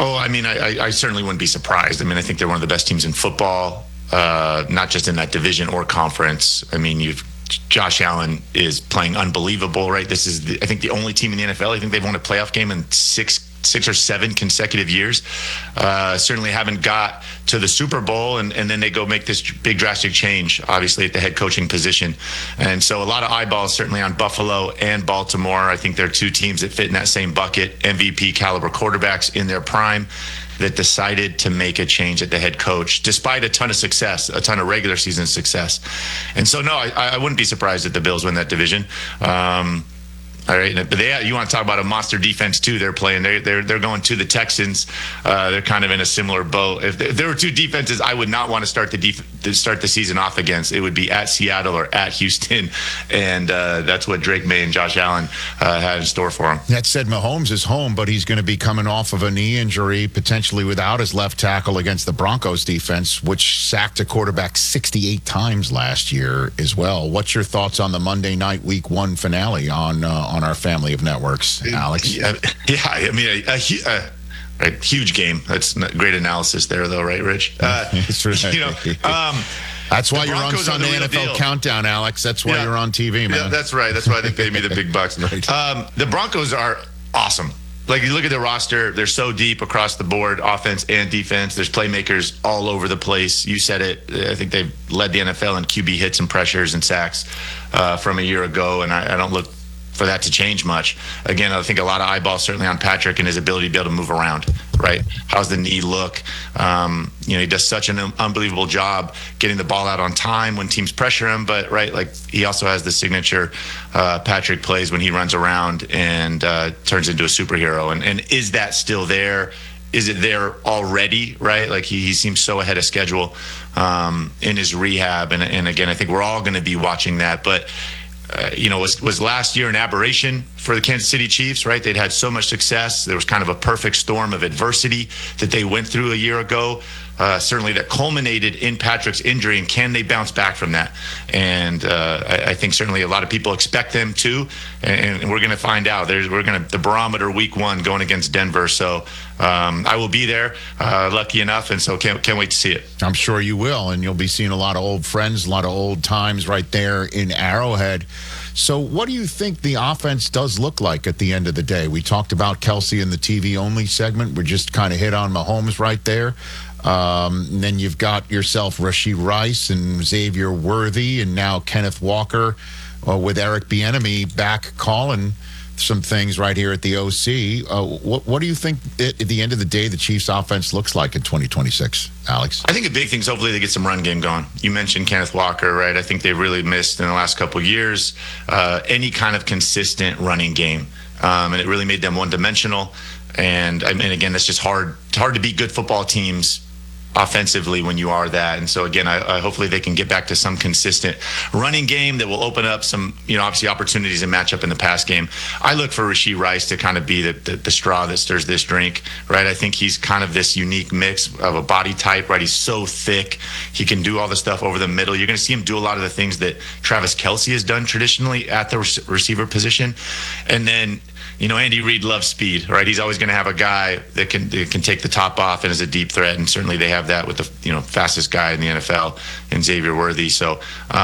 Oh, I mean, I certainly wouldn't be surprised. I mean, I think they're one of the best teams in football, not just in that division or conference. I mean, Josh Allen is playing unbelievable, right? This is, I think, the only team in the NFL. I think they've won a playoff game in six or seven consecutive years. Certainly haven't got to the Super Bowl, and then they go make this big drastic change, obviously, at the head coaching position. And so a lot of eyeballs certainly on Buffalo and Baltimore. I think they're two teams that fit in that same bucket, MVP caliber quarterbacks in their prime that decided to make a change at the head coach, despite a ton of success, a ton of regular season success. And so, no, I wouldn't be surprised if the Bills win that division. All right, but you want to talk about a monster defense too? They're playing. They're going to the Texans. They're kind of in a similar boat. If there were two defenses, I would not want to start the season off against. It would be at Seattle or at Houston, and that's what Drake May and Josh Allen had in store for him. That said, Mahomes is home, but he's going to be coming off of a knee injury, potentially without his left tackle against the Broncos defense, which sacked a quarterback 68 times last year as well. What's your thoughts on the Monday night Week 1 finale on our family of networks, Alex? Yeah, I mean, a huge game. That's great analysis there, though, right, Rich? That's right. That's why you're on Sunday NFL Countdown, Alex. That's why you're on TV, man. Yeah, that's right. That's why they pay me the big bucks. Right. The Broncos are awesome. Like, you look at their roster, they're so deep across the board, offense and defense. There's playmakers all over the place. You said it. I think they've led the NFL in QB hits and pressures and sacks from a year ago, and I don't look for that to change much. Again, I think a lot of eyeballs certainly on Patrick and his ability to be able to move around, right? How's the knee look? He does such an unbelievable job getting the ball out on time when teams pressure him, but like, he also has the signature Patrick plays when he runs around and turns into a superhero. And is that still there? Is it there already, right? Like, he seems so ahead of schedule in his rehab. And again, I think we're all going to be watching that. But was last year an aberration for the Kansas City Chiefs, right? They'd had so much success. There was kind of a perfect storm of adversity that they went through a year ago. Certainly that culminated in Patrick's injury, and can they bounce back from that? And I think certainly a lot of people expect them to, and we're going to find out. The barometer Week 1 going against Denver. So I will be there, lucky enough, and so can't wait to see it. I'm sure you will, and you'll be seeing a lot of old friends, a lot of old times right there in Arrowhead. So what do you think the offense does look like at the end of the day? We talked about Kelsey in the TV-only segment. We just kind of hit on Mahomes right there. And then you've got yourself Rashee Rice and Xavier Worthy, and now Kenneth Walker with Eric Bieniemy back calling some things right here at the OC. What do you think at the end of the day the Chiefs offense looks like in 2026, Alex? I think the big thing is hopefully they get some run game going. You mentioned Kenneth Walker, right? I think they really missed in the last couple of years any kind of consistent running game. And it really made them one-dimensional. And again, that's just hard. It's hard to beat good football teams offensively when you are that. And so again, I hopefully they can get back to some consistent running game that will open up some, obviously opportunities and match up in the pass game. I look for Rashee Rice to kind of be the straw that stirs this drink, right? I think he's kind of this unique mix of a body type, right? He's so thick. He can do all the stuff over the middle. You're going to see him do a lot of the things that Travis Kelce has done traditionally at the receiver position. And then, Andy Reid loves speed, right? He's always going to have a guy that can take the top off and is a deep threat, and certainly they have that with the fastest guy in the NFL in Xavier Worthy. So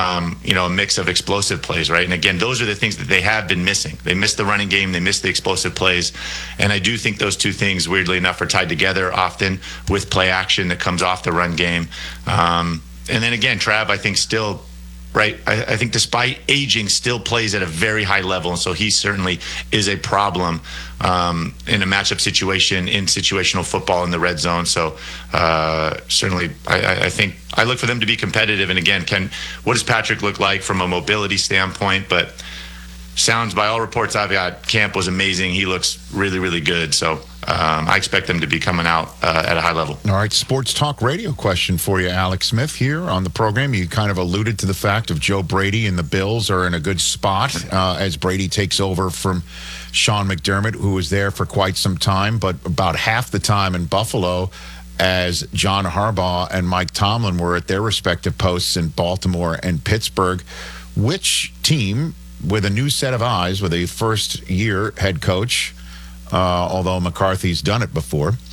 a mix of explosive plays, right? And again, those are the things that they have been missing. They missed the running game, they missed the explosive plays, and I do think those two things, weirdly enough, are tied together often with play action that comes off the run game. And then again, Trav, I think still. Right, I think despite aging, still plays at a very high level, and so he certainly is a problem in a matchup situation, in situational football in the red zone. So certainly, I think I look for them to be competitive. And again, what does Patrick look like from a mobility standpoint? But sounds, by all reports I've got, camp was amazing. He looks really, really good. So I expect them to be coming out at a high level. All right, sports talk radio question for you, Alex Smith, here on the program. You kind of alluded to the fact of Joe Brady and the Bills are in a good spot as Brady takes over from Sean McDermott, who was there for quite some time, but about half the time in Buffalo as John Harbaugh and Mike Tomlin were at their respective posts in Baltimore and Pittsburgh. Which team, with a new set of eyes, with a first-year head coach, although McCarthy's done it before,